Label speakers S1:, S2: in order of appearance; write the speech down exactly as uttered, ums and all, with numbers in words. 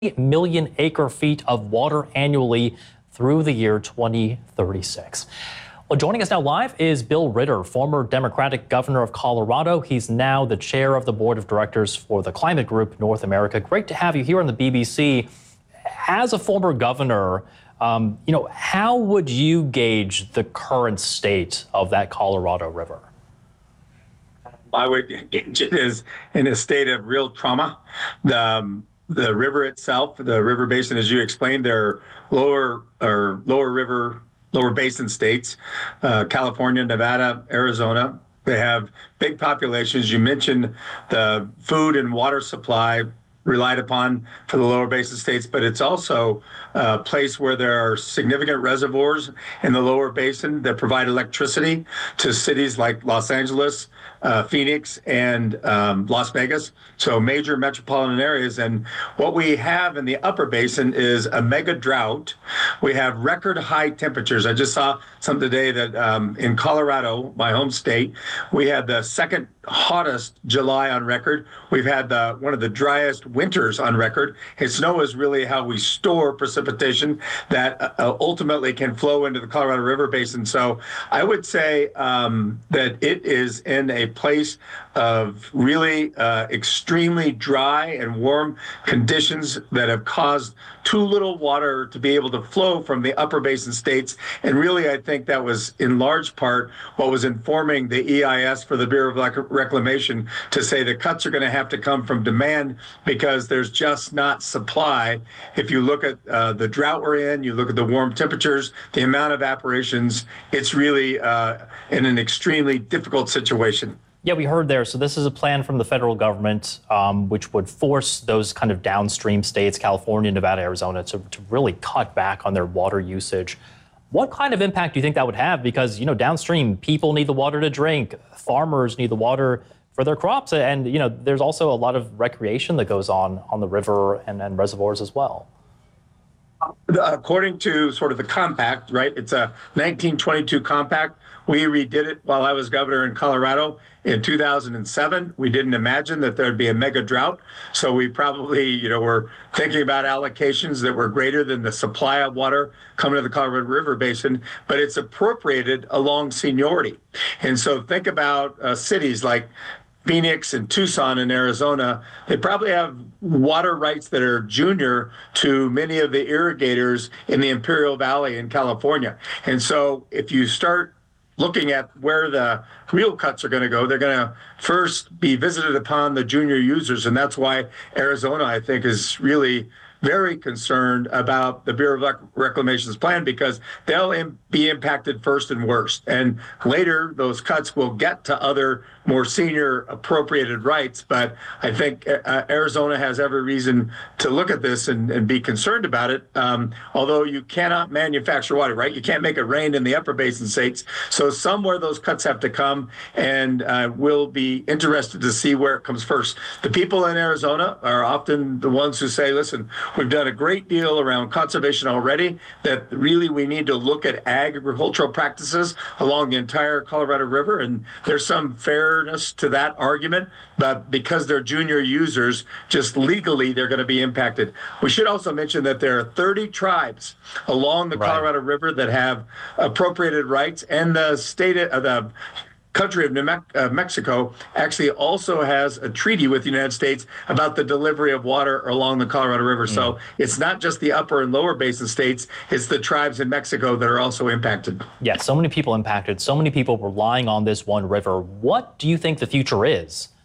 S1: million acre feet of water annually through the year twenty thirty-six. Well, joining us now live is Bill Ritter, former Democratic governor of Colorado. He's now the chair of the board of directors for the Climate Group North America. Great to have you here on the B B C. As a former governor, um, you know, how would you gauge the current state of that Colorado River?
S2: I would gauge it as in a state of real trauma. The, um, the river itself, the river basin, as you explained, there are lower or lower river, lower basin states, uh, California, Nevada, Arizona. They have big populations. You mentioned the food and water supply relied upon for the lower basin states, but it's also a place where there are significant reservoirs in the lower basin that provide electricity to cities like Los Angeles, uh, Phoenix, and um, Las Vegas. So major metropolitan areas. And what we have in the upper basin is a mega drought. We have record high temperatures. I just saw something today that um, in Colorado, my home state, we had the second hottest July on record. We've had the one of the driest winters on record. And snow is really how we store precipitation that uh, ultimately can flow into the Colorado River Basin. So I would say um, that it is in a place of really uh, extremely dry and warm conditions that have caused too little water to be able to flow from the upper basin states. And really, I think that was in large part what was informing the E I S for the Bureau of Reclamation to say the cuts are going to have to come from demand because there's just not supply. If you look at uh, the drought we're in, you look at the warm temperatures, the amount of evaporations, it's really uh, in an extremely difficult situation.
S1: Yeah, we heard there. So this is a plan from the federal government, um, which would force those kind of downstream states, California, Nevada, Arizona, to, to really cut back on their water usage. What kind of impact do you think that would have? Because, you know, downstream, people need the water to drink, farmers need the water for their crops. And, you know, there's also a lot of recreation that goes on on the river and, and reservoirs as well.
S2: According to sort of the compact, right, it's a nineteen twenty-two compact. We redid it while I was governor in Colorado in two thousand seven. We didn't imagine that there'd be a mega drought. So we probably, you know, were thinking about allocations that were greater than the supply of water coming to the Colorado River Basin, but it's appropriated along seniority. And so think about uh, cities like Phoenix and Tucson in Arizona. They probably have water rights that are junior to many of the irrigators in the Imperial Valley in California. And so if you start looking at where the real cuts are going to go, they're going to first be visited upon the junior users. And that's why Arizona, I think, is really very concerned about the Bureau of Reclamation's plan because they'll im- be impacted first and worst. And later, those cuts will get to other more senior appropriated rights. But I think uh, Arizona has every reason to look at this and, and be concerned about it. Um, although you cannot manufacture water, right? You can't make it rain in the upper basin states. So somewhere those cuts have to come, and uh, we'll be interested to see where it comes first. The people in Arizona are often the ones who say, listen, we've done a great deal around conservation already, that really we need to look at agricultural practices along the entire Colorado River. And there's some fairness to that argument, but because they're junior users, just legally they're going to be impacted. We should also mention that there are thirty tribes along the
S1: Right.
S2: Colorado River that have appropriated rights, and the state of the country of New Me- uh, Mexico actually also has a treaty with the United States about the delivery of water along the Colorado River. Mm. So it's not just the upper and lower basin states, it's the tribes in Mexico that are also impacted.
S1: Yeah, so many people impacted, so many people relying on this one river. What do you think the future is